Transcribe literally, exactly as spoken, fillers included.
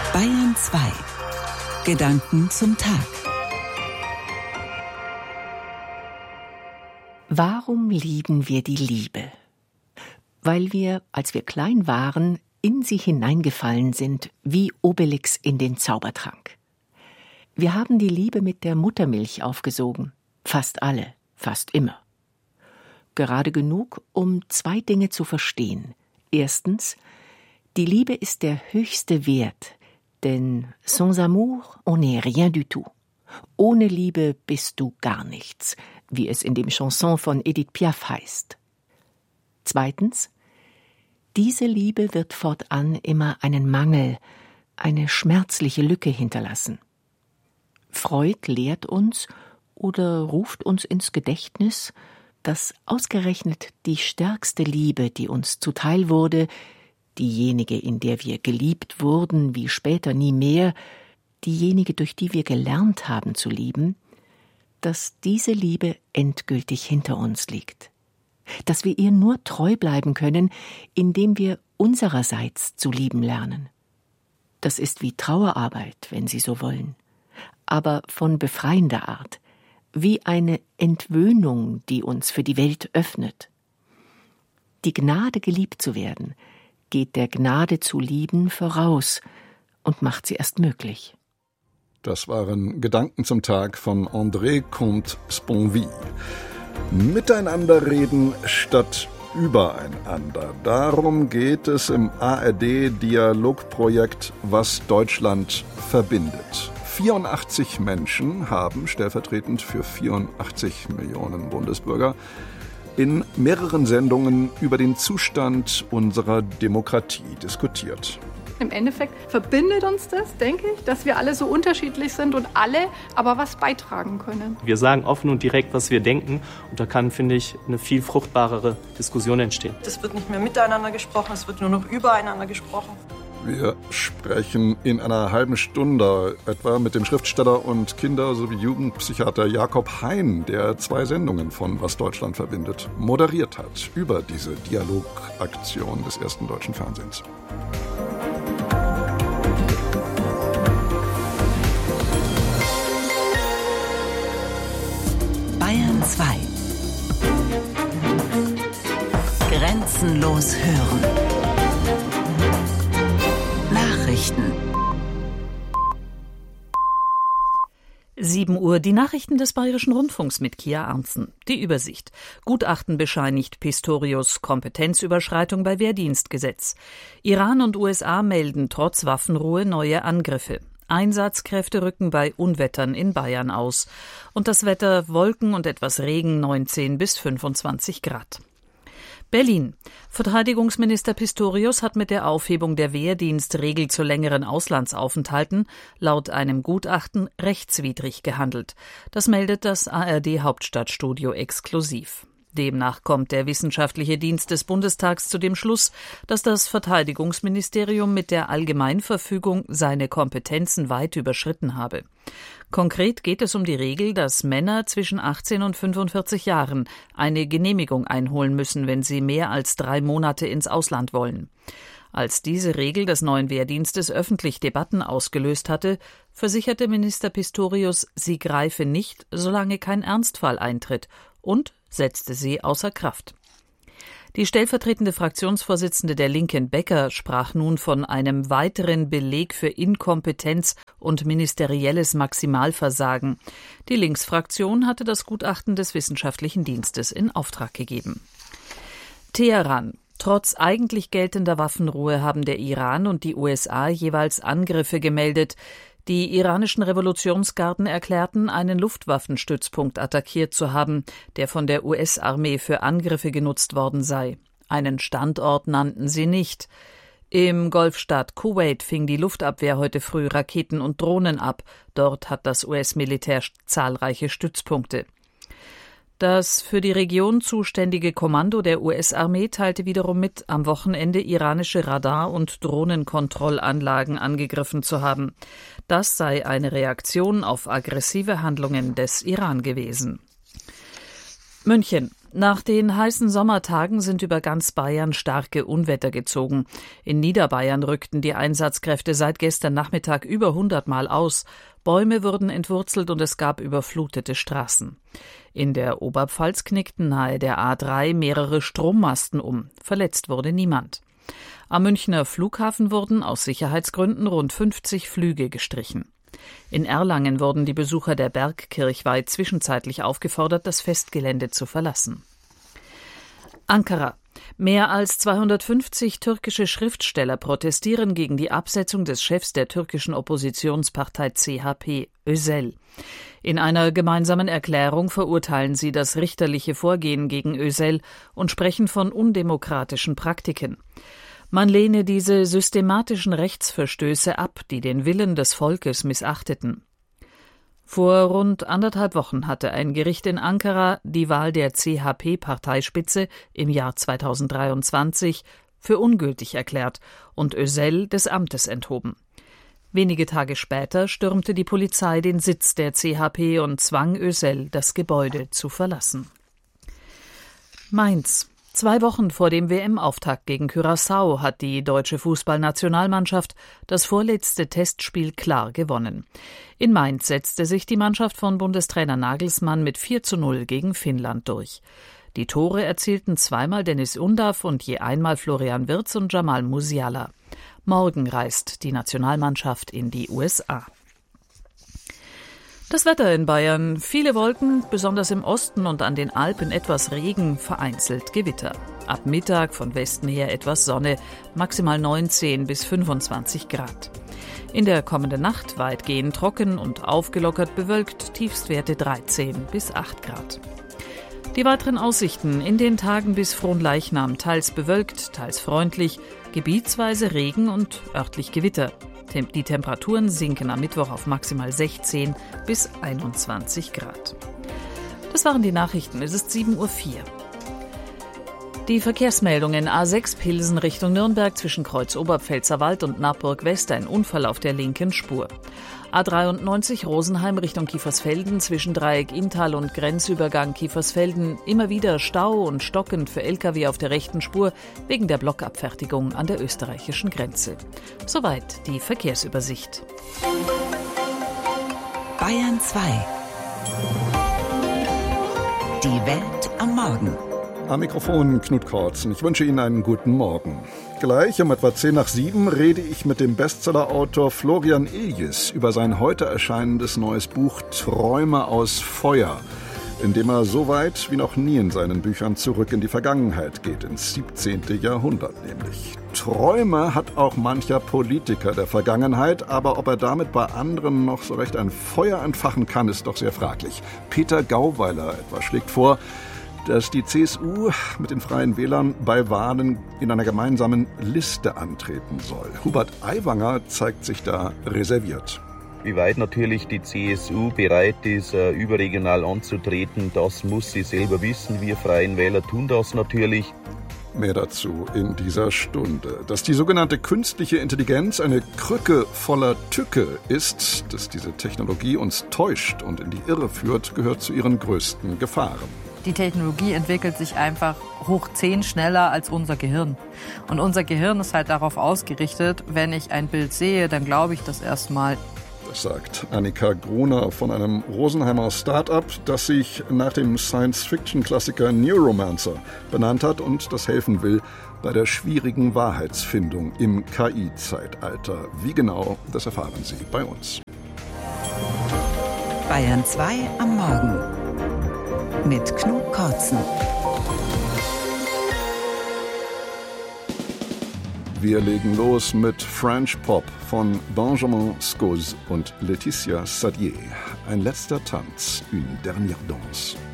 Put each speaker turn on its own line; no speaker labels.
Bayern zwei. Gedanken zum Tag.
Warum lieben wir die Liebe? Weil wir, als wir klein waren, in sie hineingefallen sind, wie Obelix in den Zaubertrank. Wir haben die Liebe mit der Muttermilch aufgesogen. Fast alle, fast immer. Gerade genug, um zwei Dinge zu verstehen. Erstens, die Liebe ist der höchste Wert, denn sans amour, on n'est rien du tout. Ohne Liebe bist du gar nichts, wie es in dem Chanson von Edith Piaf heißt. Zweitens, diese Liebe wird fortan immer einen Mangel, eine schmerzliche Lücke hinterlassen. Freud lehrt uns oder ruft uns ins Gedächtnis, dass ausgerechnet die stärkste Liebe, die uns zuteil wurde, diejenige, in der wir geliebt wurden, wie später nie mehr, diejenige, durch die wir gelernt haben zu lieben, dass diese Liebe endgültig hinter uns liegt. Dass wir ihr nur treu bleiben können, indem wir unsererseits zu lieben lernen. Das ist wie Trauerarbeit, wenn Sie so wollen, aber von befreiender Art, wie eine Entwöhnung, die uns für die Welt öffnet. Die Gnade, geliebt zu werden, geht der Gnade zu lieben voraus und macht sie erst möglich.
Das waren Gedanken zum Tag von André Comte-Sponville. Miteinander reden statt übereinander. Darum geht es im A R D-Dialogprojekt Was Deutschland verbindet. vierundachtzig Menschen haben stellvertretend für vierundachtzig Millionen Bundesbürger in mehreren Sendungen über den Zustand unserer Demokratie diskutiert.
Im Endeffekt verbindet uns das, denke ich, dass wir alle so unterschiedlich sind und alle aber was beitragen können.
Wir sagen offen und direkt, was wir denken, und da kann, finde ich, eine viel fruchtbarere Diskussion entstehen.
Es wird nicht mehr miteinander gesprochen, es wird nur noch übereinander gesprochen.
Wir sprechen in einer halben Stunde etwa mit dem Schriftsteller und Kinder- sowie Jugendpsychiater Jakob Hein, der zwei Sendungen von Was Deutschland verbindet moderiert hat über diese Dialogaktion des ersten deutschen Fernsehens.
Bayern zwei. Grenzenlos hören. Nachrichten.
sieben Uhr, die Nachrichten des Bayerischen Rundfunks mit Kia Arntzen. Die Übersicht. Gutachten bescheinigt Pistorius Kompetenzüberschreitung bei Wehrdienstgesetz. Iran und U S A melden trotz Waffenruhe neue Angriffe. Einsatzkräfte rücken bei Unwettern in Bayern aus. Und das Wetter: Wolken und etwas Regen, neunzehn bis fünfundzwanzig Grad. Berlin. Verteidigungsminister Pistorius hat mit der Aufhebung der Wehrdienstregel zu längeren Auslandsaufenthalten laut einem Gutachten rechtswidrig gehandelt. Das meldet das A R D-Hauptstadtstudio exklusiv. Demnach kommt der wissenschaftliche Dienst des Bundestags zu dem Schluss, dass das Verteidigungsministerium mit der Allgemeinverfügung seine Kompetenzen weit überschritten habe. Konkret geht es um die Regel, dass Männer zwischen achtzehn und fünfundvierzig Jahren eine Genehmigung einholen müssen, wenn sie mehr als drei Monate ins Ausland wollen. Als diese Regel des neuen Wehrdienstes öffentlich Debatten ausgelöst hatte, versicherte Minister Pistorius, sie greife nicht, solange kein Ernstfall eintritt, und setzte sie außer Kraft. Die stellvertretende Fraktionsvorsitzende der Linken, Becker, sprach nun von einem weiteren Beleg für Inkompetenz und ministerielles Maximalversagen. Die Linksfraktion hatte das Gutachten des Wissenschaftlichen Dienstes in Auftrag gegeben. Teheran. Trotz eigentlich geltender Waffenruhe haben der Iran und die U S A jeweils Angriffe gemeldet. Die iranischen Revolutionsgarden erklärten, einen Luftwaffenstützpunkt attackiert zu haben, der von der U S-Armee für Angriffe genutzt worden sei. Einen Standort nannten sie nicht. Im Golfstaat Kuwait fing die Luftabwehr heute früh Raketen und Drohnen ab. Dort hat das U S-Militär zahlreiche Stützpunkte. Das für die Region zuständige Kommando der U S-Armee teilte wiederum mit, am Wochenende iranische Radar- und Drohnenkontrollanlagen angegriffen zu haben. Das sei eine Reaktion auf aggressive Handlungen des Iran gewesen. München. Nach den heißen Sommertagen sind über ganz Bayern starke Unwetter gezogen. In Niederbayern rückten die Einsatzkräfte seit gestern Nachmittag über hundert Mal aus. Bäume wurden entwurzelt und es gab überflutete Straßen. In der Oberpfalz knickten nahe der A drei mehrere Strommasten um. Verletzt wurde niemand. Am Münchner Flughafen wurden aus Sicherheitsgründen rund fünfzig Flüge gestrichen. In Erlangen wurden die Besucher der Bergkirchweih zwischenzeitlich aufgefordert, das Festgelände zu verlassen. Ankara. Mehr als zweihundertfünfzig türkische Schriftsteller protestieren gegen die Absetzung des Chefs der türkischen Oppositionspartei C H P, Özel. In einer gemeinsamen Erklärung verurteilen sie das richterliche Vorgehen gegen Özel und sprechen von undemokratischen Praktiken. Man lehne diese systematischen Rechtsverstöße ab, die den Willen des Volkes missachteten. Vor rund anderthalb Wochen hatte ein Gericht in Ankara die Wahl der C H P-Parteispitze im Jahr zweitausenddreiundzwanzig für ungültig erklärt und Özel des Amtes enthoben. Wenige Tage später stürmte die Polizei den Sitz der C H P und zwang Özel, das Gebäude zu verlassen. Mainz. Zwei Wochen vor dem W M-Auftakt gegen Curaçao hat die deutsche Fußballnationalmannschaft das vorletzte Testspiel klar gewonnen. In Mainz setzte sich die Mannschaft von Bundestrainer Nagelsmann mit vier zu null gegen Finnland durch. Die Tore erzielten zweimal Dennis Undav und je einmal Florian Wirtz und Jamal Musiala. Morgen reist die Nationalmannschaft in die U S A. Das Wetter in Bayern. Viele Wolken, besonders im Osten und an den Alpen etwas Regen, vereinzelt Gewitter. Ab Mittag von Westen her etwas Sonne, maximal neunzehn bis fünfundzwanzig Grad. In der kommenden Nacht weitgehend trocken und aufgelockert bewölkt, Tiefstwerte dreizehn bis acht Grad. Die weiteren Aussichten in den Tagen bis Fronleichnam teils bewölkt, teils freundlich, gebietsweise Regen und örtlich Gewitter. Die Temperaturen sinken am Mittwoch auf maximal sechzehn bis einundzwanzig Grad. Das waren die Nachrichten. Es ist sieben Uhr vier. Die Verkehrsmeldungen: A sechs Pilsen Richtung Nürnberg zwischen Kreuz Oberpfälzerwald und Nappburg West ein Unfall auf der linken Spur. A dreiundneunzig Rosenheim Richtung Kiefersfelden zwischen Dreieck Inntal und Grenzübergang Kiefersfelden immer wieder Stau und stockend für L K W auf der rechten Spur wegen der Blockabfertigung an der österreichischen Grenze. Soweit die Verkehrsübersicht.
Bayern zwei. Die Welt am Morgen.
Am Mikrofon Knut Kortzen. Ich wünsche Ihnen einen guten Morgen. Gleich um etwa zehn nach sieben rede ich mit dem Bestsellerautor Florian Iljes über sein heute erscheinendes neues Buch Träume aus Feuer, in dem er so weit wie noch nie in seinen Büchern zurück in die Vergangenheit geht, ins siebzehnten Jahrhundert nämlich. Träume hat auch mancher Politiker der Vergangenheit, aber ob er damit bei anderen noch so recht ein Feuer entfachen kann, ist doch sehr fraglich. Peter Gauweiler etwa schlägt vor, dass die C S U mit den Freien Wählern bei Wahlen in einer gemeinsamen Liste antreten soll. Hubert Aiwanger zeigt sich da reserviert.
Wie weit natürlich die C S U bereit ist, überregional anzutreten, das muss sie selber wissen. Wir Freien Wähler tun das natürlich.
Mehr dazu in dieser Stunde. Dass die sogenannte künstliche Intelligenz eine Krücke voller Tücke ist, dass diese Technologie uns täuscht und in die Irre führt, gehört zu ihren größten Gefahren.
Die Technologie entwickelt sich einfach hoch zehn schneller als unser Gehirn. Und unser Gehirn ist halt darauf ausgerichtet, wenn ich ein Bild sehe, dann glaube ich das erstmal.
Das sagt Annika Gruner von einem Rosenheimer Start-up, das sich nach dem Science-Fiction-Klassiker Neuromancer benannt hat und das helfen will bei der schwierigen Wahrheitsfindung im K I-Zeitalter. Wie genau, das erfahren Sie bei uns.
Bayern zwei am Morgen mit Knut Kortzen.
Wir legen los mit French Pop von Benjamin Scoz und Laetitia Sadier. Ein letzter Tanz, une dernière danse.